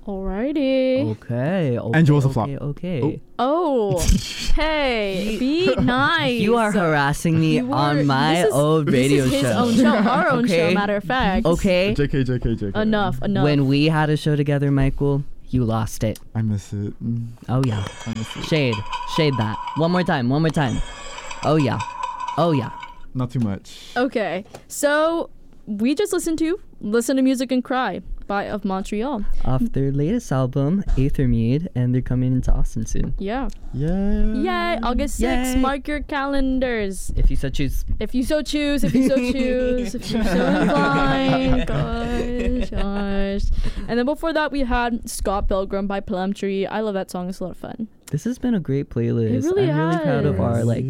Alrighty. Okay. And Joseph Flop. Okay. Oh, hey, be nice. You are harassing me on my old radio this is his show. own show, our own Okay. show, matter of fact. Okay. JK. Enough. When we had a show together, Michael, you lost it. I miss it. Oh yeah. I miss it. Shade that. One more time. Oh yeah. Not too much. Okay, so we just listened to Listen to Music and Cry by Of Montreal. Off their latest album, Aether Mead, and they're coming into Austin soon. Yeah. Yeah. Yay, August 6th. Yay. Mark your calendars. If you so choose. If you so choose, if you're so inclined. Gosh. And then before that, we had Scott Pilgrim by Plum Tree. I love that song. It's a lot of fun. This has been a great playlist. It really I'm really proud of has. our